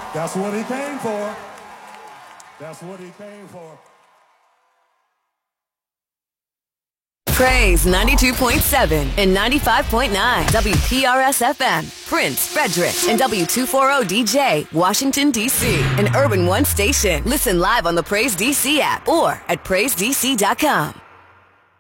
That's what he came for. That's what he came for. Praise 92.7 and 95.9 WPRS-FM, Prince, Frederick, and W240DJ, Washington, D.C., an Urban One station. Listen live on the Praise DC app or at PraiseDC.com.